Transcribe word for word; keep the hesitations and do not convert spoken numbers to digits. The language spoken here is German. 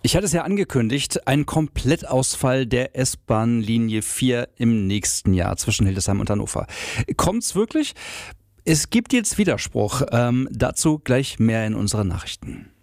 Ich hatte es ja angekündigt, ein Komplettausfall der S-Bahn-Linie vier im nächsten Jahr zwischen Hildesheim und Hannover. Kommt's wirklich? Es gibt jetzt Widerspruch. Ähm, dazu gleich mehr in unseren Nachrichten.